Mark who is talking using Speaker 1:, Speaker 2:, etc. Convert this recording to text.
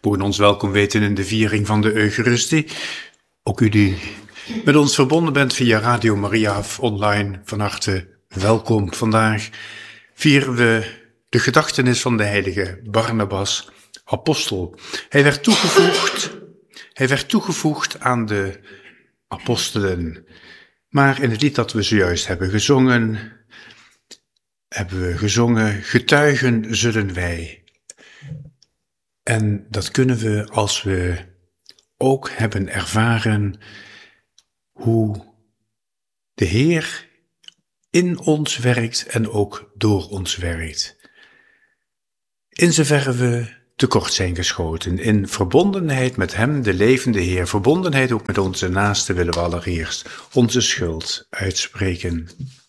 Speaker 1: mogen ons welkom weten in de viering van de Eucharistie. Ook u die met ons verbonden bent via Radio Maria of online, van harte welkom. Vandaag vieren we de gedachtenis van de heilige Barnabas, apostel. Hij werd toegevoegd aan de apostelen. Maar in het lied dat we zojuist hebben we gezongen, getuigen zullen wij. En dat kunnen we als we ook hebben ervaren hoe de Heer in ons werkt en ook door ons werkt. In zoverre we tekort zijn geschoten, in verbondenheid met Hem, de levende Heer, verbondenheid ook met onze naasten, willen we allereerst onze schuld uitspreken.